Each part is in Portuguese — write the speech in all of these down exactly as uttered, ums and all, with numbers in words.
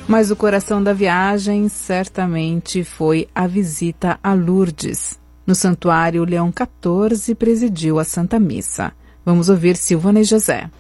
Mas o coração da viagem certamente foi a visita a Lourdes. No Santuário Leão quatorze presidiu a Santa Missa. Vamos ouvir Silvana e José.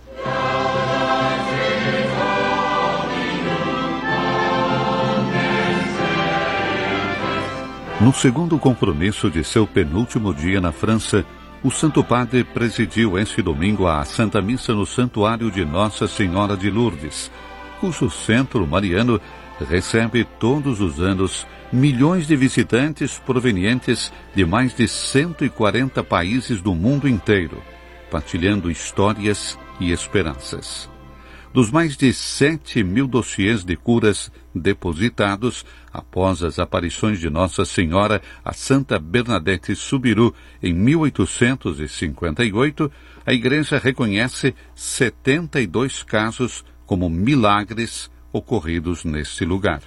No segundo compromisso de seu penúltimo dia na França, o Santo Padre presidiu este domingo a Santa Missa no Santuário de Nossa Senhora de Lourdes, cujo centro mariano recebe todos os anos milhões de visitantes provenientes de mais de cento e quarenta países do mundo inteiro, partilhando histórias e esperanças. Dos mais de sete mil dossiês de curas depositados após as aparições de Nossa Senhora a Santa Bernadette Soubirous em mil oitocentos e cinquenta e oito, a Igreja reconhece setenta e dois casos como milagres ocorridos neste lugar.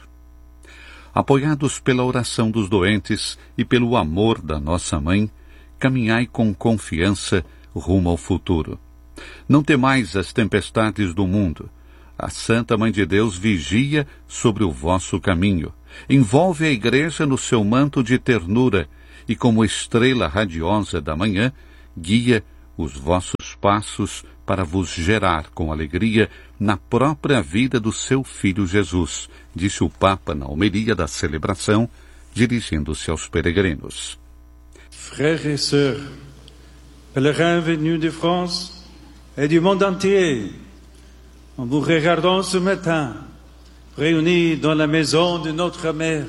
Apoiados pela oração dos doentes e pelo amor da nossa Mãe, caminhai com confiança rumo ao futuro. Não temais as tempestades do mundo. A Santa Mãe de Deus vigia sobre o vosso caminho. Envolve a Igreja no seu manto de ternura e, como estrela radiosa da manhã, guia os vossos passos para vos gerar com alegria na própria vida do seu Filho Jesus, disse o Papa na homilia da celebração, dirigindo-se aos peregrinos. Frères et sœurs, pèlerins venus de France et du monde entier, en vous regardant ce matin, réunis dans la maison de notre mère,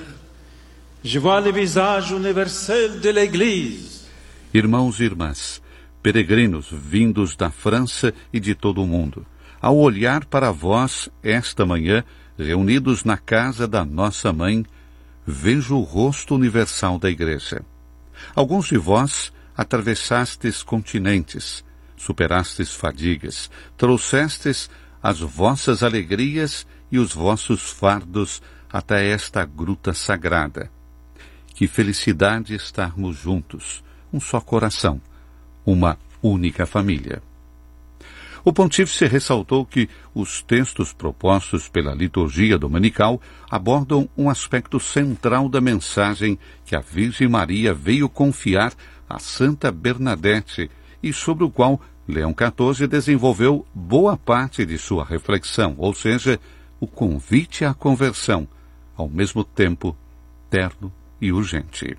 je vois le visage universel de l'Église. Irmãos e irmãs, peregrinos vindos da França e de todo o mundo, ao olhar para vós esta manhã, reunidos na casa da nossa Mãe, vejo o rosto universal da Igreja. Alguns de vós atravessastes continentes, superastes fadigas, trouxestes as vossas alegrias e os vossos fardos até esta gruta sagrada. Que felicidade estarmos juntos, um só coração, uma única família. O pontífice ressaltou que os textos propostos pela liturgia dominical abordam um aspecto central da mensagem que a Virgem Maria veio confiar a Santa Bernadette e sobre o qual Leão quatorze desenvolveu boa parte de sua reflexão, ou seja, o convite à conversão, ao mesmo tempo terno e urgente.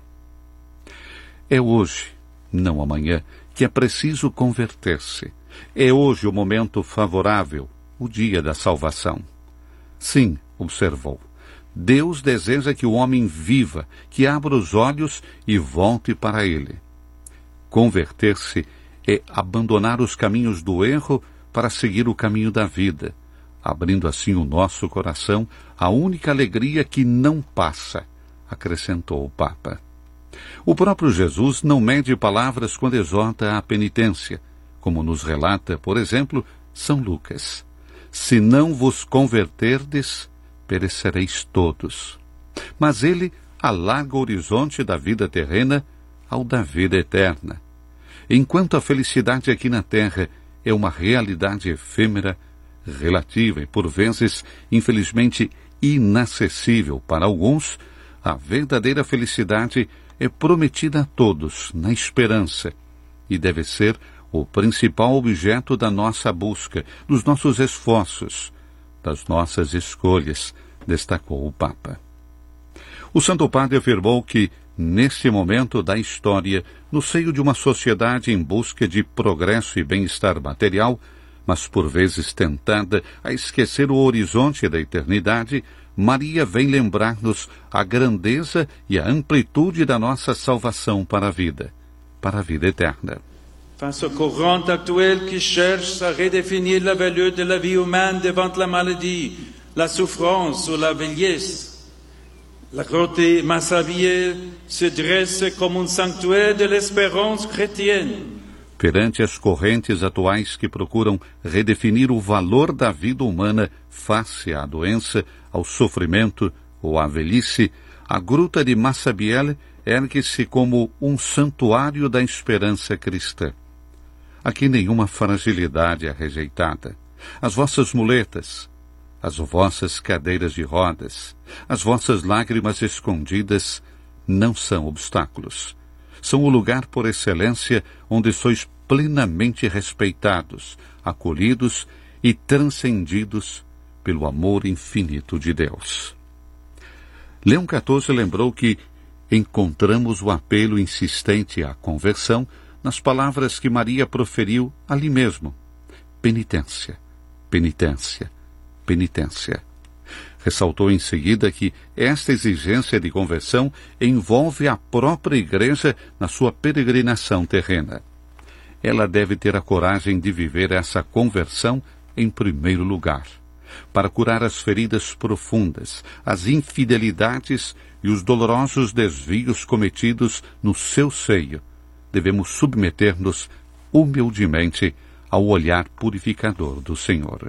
É hoje, não amanhã, que é preciso converter-se. É hoje o momento favorável, o dia da salvação. Sim, observou, Deus deseja que o homem viva, que abra os olhos e volte para Ele. Converter-se é abandonar os caminhos do erro para seguir o caminho da vida, abrindo assim o nosso coração à única alegria que não passa, acrescentou o Papa. O próprio Jesus não mede palavras quando exorta à penitência, como nos relata, por exemplo, São Lucas. Se não vos converterdes, perecereis todos. Mas ele alarga o horizonte da vida terrena ao da vida eterna. Enquanto a felicidade aqui na terra é uma realidade efêmera, relativa e, por vezes, infelizmente, inacessível para alguns, a verdadeira felicidade é prometida a todos na esperança e deve ser o principal objeto da nossa busca, dos nossos esforços, das nossas escolhas, destacou o Papa. O Santo Padre afirmou que, neste momento da história, no seio de uma sociedade em busca de progresso e bem-estar material, mas por vezes tentada a esquecer o horizonte da eternidade, Maria vem lembrar-nos a grandeza e a amplitude da nossa salvação para a vida, para a vida eterna. Face au courant actuel qui cherche à redéfinir la valeur de la vie humaine devant la maladie, la souffrance ou la vieillesse, la grotte Massabielle se dresse comme un sanctuaire de l'espérance chrétienne. Perante as correntes atuais que procuram redefinir o valor da vida humana face à doença, ao sofrimento ou à velhice, a gruta de Massabielle ergue-se como um santuário da esperança cristã. Aqui nenhuma fragilidade é rejeitada. As vossas muletas, as vossas cadeiras de rodas, as vossas lágrimas escondidas não são obstáculos. São o lugar por excelência onde sois plenamente respeitados, acolhidos e transcendidos pelo amor infinito de Deus. Leão quatorze lembrou que encontramos o apelo insistente à conversão nas palavras que Maria proferiu ali mesmo. Penitência, penitência, penitência. Ressaltou em seguida que esta exigência de conversão envolve a própria Igreja na sua peregrinação terrena. Ela deve ter a coragem de viver essa conversão em primeiro lugar, para curar as feridas profundas, as infidelidades e os dolorosos desvios cometidos no seu seio. Devemos submeter-nos humildemente ao olhar purificador do Senhor.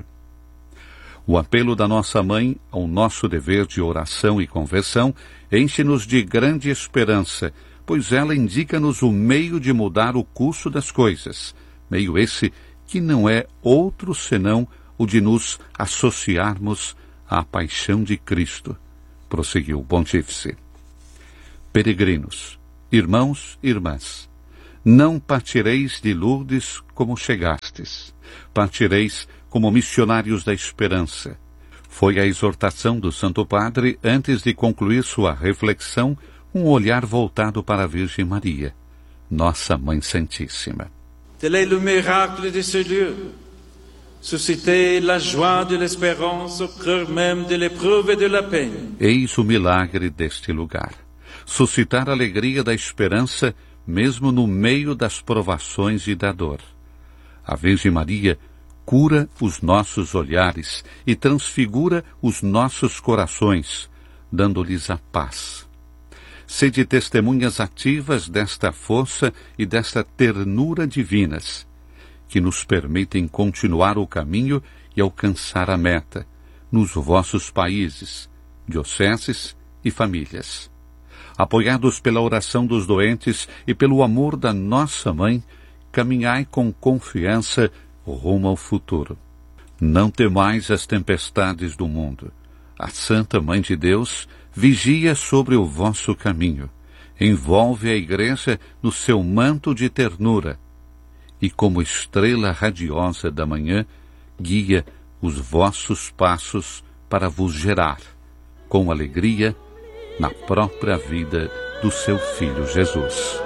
O apelo da nossa mãe ao nosso dever de oração e conversão enche-nos de grande esperança, pois ela indica-nos o meio de mudar o curso das coisas, meio esse que não é outro senão o de nos associarmos à paixão de Cristo, prosseguiu o pontífice. Peregrinos, irmãos e irmãs, não partireis de Lourdes como chegastes, partireis como missionários da esperança. Foi a exortação do Santo Padre antes de concluir sua reflexão, um olhar voltado para a Virgem Maria, nossa Mãe Santíssima. Tel est le miracle de ce lieu. Susciter la joie de l'espérance au cœur même de l'épreuve et de la peine. Eis o milagre deste lugar. Suscitar a alegria da esperança mesmo no meio das provações e da dor. A Virgem Maria cura os nossos olhares e transfigura os nossos corações, dando-lhes a paz. Sede testemunhas ativas desta força e desta ternura divinas, que nos permitem continuar o caminho e alcançar a meta, nos vossos países, dioceses e famílias. Apoiados pela oração dos doentes e pelo amor da nossa Mãe, caminhai com confiança rumo ao futuro. Não temais as tempestades do mundo. A Santa Mãe de Deus vigia sobre o vosso caminho, envolve a Igreja no seu manto de ternura e, como estrela radiosa da manhã, guia os vossos passos para vos gerar, com alegria, na própria vida do seu Filho Jesus.